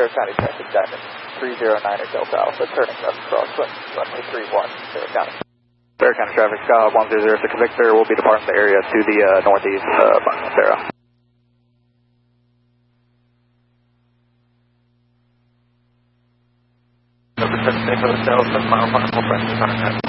Bear County traffic, Diamond 309 at Delta Alpha, turning left crosswind, runway 31, Bear County. Bear County traffic, 1006 Victor, will be departing the area to the northeast, Sarah. Hotel, 7 mile final, friendly contact.